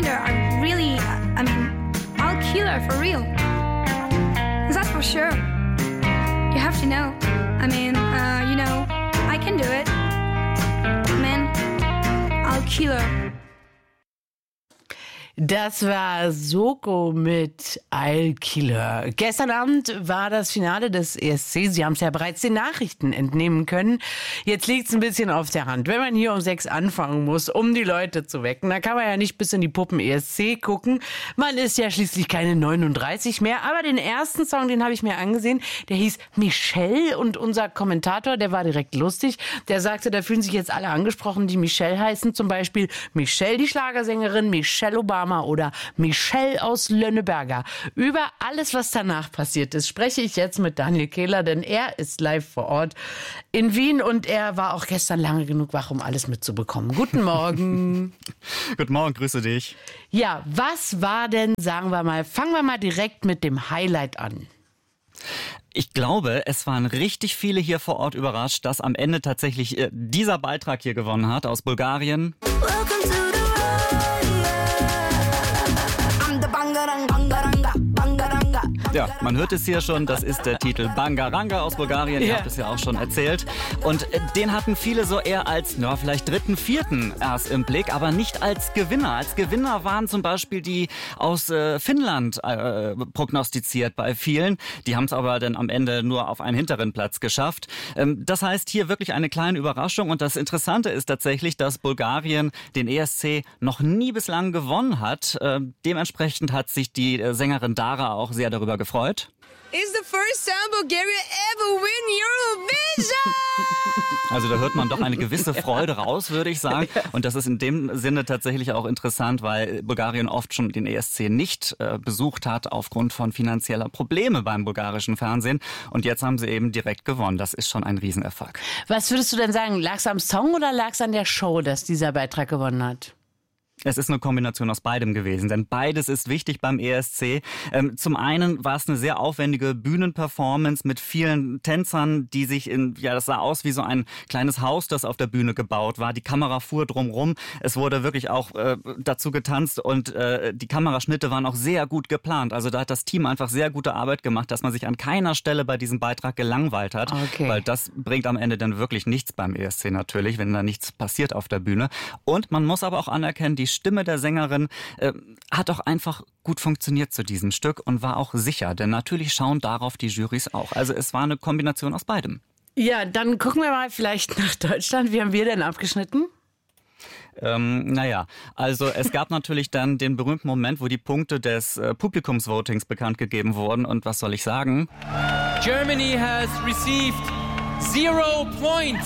her, I'll kill her for real. That's for sure. You have to know. I can do it. Man, I'll kill her. Das war Soko mit I'll Kill Her. Gestern Abend war das Finale des ESC. Sie haben es ja bereits den Nachrichten entnehmen können. Jetzt liegt es ein bisschen auf der Hand. Wenn man hier um 6 anfangen muss, um die Leute zu wecken, dann kann man ja nicht bis in die Puppen ESC gucken. Man ist ja schließlich keine 39 mehr. Aber den ersten Song, den habe ich mir angesehen, der hieß Michelle. Und unser Kommentator, der war direkt lustig. Der sagte, da fühlen sich jetzt alle angesprochen, die Michelle heißen. Zum Beispiel Michelle, die Schlagersängerin, Michelle Obama oder Michelle aus Lönneberger. Über alles, was danach passiert ist, spreche ich jetzt mit Daniel Kehler, denn er ist live vor Ort in Wien und er war auch gestern lange genug wach, um alles mitzubekommen. Guten Morgen. Guten Morgen, grüße dich. Ja, was war denn, sagen wir mal, fangen wir mal direkt mit dem Highlight an. Ich glaube, es waren richtig viele hier vor Ort überrascht, dass am Ende tatsächlich dieser Beitrag hier gewonnen hat aus Bulgarien. Ja, man hört es hier schon, das ist der Titel Bangaranga aus Bulgarien, ihr habt es ja auch schon erzählt. Und den hatten viele so eher als, vielleicht 3., 4. erst im Blick, aber nicht als Gewinner. Als Gewinner waren zum Beispiel die aus Finnland prognostiziert bei vielen. Die haben es aber dann am Ende nur auf einen hinteren Platz geschafft. Das heißt, hier wirklich eine kleine Überraschung. Und das Interessante ist tatsächlich, dass Bulgarien den ESC noch nie bislang gewonnen hat. Dementsprechend hat sich die Sängerin Dara auch sehr darüber gefreut. It's the first time Bulgaria ever win Eurovision! Also da hört man doch eine gewisse Freude raus, würde ich sagen. Und das ist in dem Sinne tatsächlich auch interessant, weil Bulgarien oft schon den ESC nicht besucht hat aufgrund von finanzieller Probleme beim bulgarischen Fernsehen. Und jetzt haben sie eben direkt gewonnen. Das ist schon ein Riesenerfolg. Was würdest du denn sagen? Lag es am Song oder lag es an der Show, dass dieser Beitrag gewonnen hat? Es ist eine Kombination aus beidem gewesen, denn beides ist wichtig beim ESC. Zum einen war es eine sehr aufwendige Bühnenperformance mit vielen Tänzern, die sich das sah aus wie so ein kleines Haus, das auf der Bühne gebaut war. Die Kamera fuhr drumrum. Es wurde wirklich auch dazu getanzt und die Kameraschnitte waren auch sehr gut geplant. Also da hat das Team einfach sehr gute Arbeit gemacht, dass man sich an keiner Stelle bei diesem Beitrag gelangweilt hat. Okay. Weil das bringt am Ende dann wirklich nichts beim ESC natürlich, wenn da nichts passiert auf der Bühne. Und man muss aber auch anerkennen, die Stimme der Sängerin hat auch einfach gut funktioniert zu diesem Stück und war auch sicher, denn natürlich schauen darauf die Jurys auch. Also es war eine Kombination aus beidem. Ja, dann gucken wir mal vielleicht nach Deutschland. Wie haben wir denn abgeschnitten? Also es gab natürlich dann den berühmten Moment, wo die Punkte des Publikumsvotings bekannt gegeben wurden. Und was soll ich sagen? Germany has received 0 points.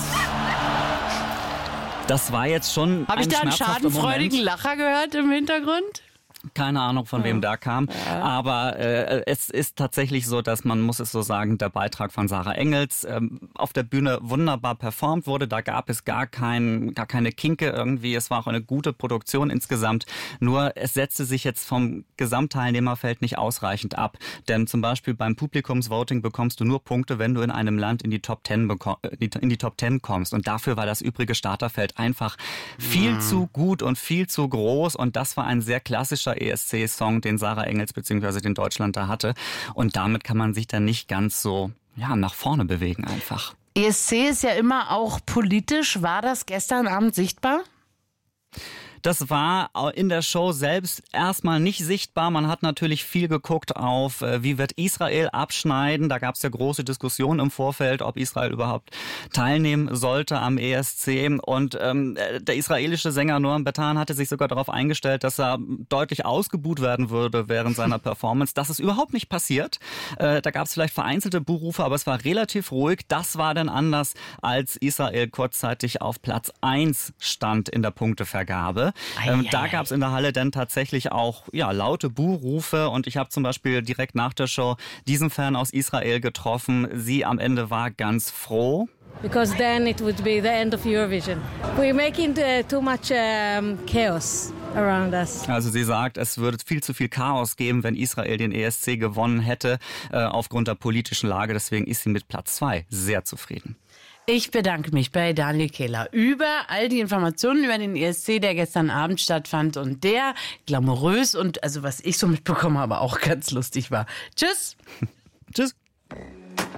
Das war jetzt schon Habe ich da einen schadenfreudigen Lacher gehört im Hintergrund? Keine Ahnung, von wem da kam. Ja. Aber es ist tatsächlich so, dass man muss es so sagen, der Beitrag von Sarah Engels auf der Bühne wunderbar performt wurde. Da gab es gar keine Kinke irgendwie. Es war auch eine gute Produktion insgesamt. Nur es setzte sich jetzt vom Gesamtteilnehmerfeld nicht ausreichend ab. Denn zum Beispiel beim Publikumsvoting bekommst du nur Punkte, wenn du in einem Land in die Top 10 kommst. Und dafür war das übrige Starterfeld einfach viel zu gut und viel zu groß. Und das war ein sehr klassischer ESC-Song, den Sarah Engels bzw. den Deutschland da hatte. Und damit kann man sich dann nicht ganz so nach vorne bewegen einfach. ESC ist ja immer auch politisch. War das gestern Abend sichtbar? Das war in der Show selbst erstmal nicht sichtbar. Man hat natürlich viel geguckt auf, wie wird Israel abschneiden. Da gab es ja große Diskussionen im Vorfeld, ob Israel überhaupt teilnehmen sollte am ESC. Und der israelische Sänger Noam Betan hatte sich sogar darauf eingestellt, dass er deutlich ausgebuht werden würde während seiner Performance. Das ist überhaupt nicht passiert. Da gab es vielleicht vereinzelte Buhrufe, aber es war relativ ruhig. Das war dann anders, als Israel kurzzeitig auf Platz 1 stand in der Punktevergabe. Da gab es in der Halle dann tatsächlich auch laute Buhrufe und ich habe zum Beispiel direkt nach der Show diesen Fan aus Israel getroffen. Sie am Ende war ganz froh. Because then it would be the end of Eurovision. We're making too much chaos around us. Also sie sagt, es würde viel zu viel Chaos geben, wenn Israel den ESC gewonnen hätte aufgrund der politischen Lage. Deswegen ist sie mit Platz 2 sehr zufrieden. Ich bedanke mich bei Daniel Kehler über all die Informationen über den ESC, der gestern Abend stattfand und der glamourös und, also was ich so mitbekommen habe, auch ganz lustig war. Tschüss. Tschüss.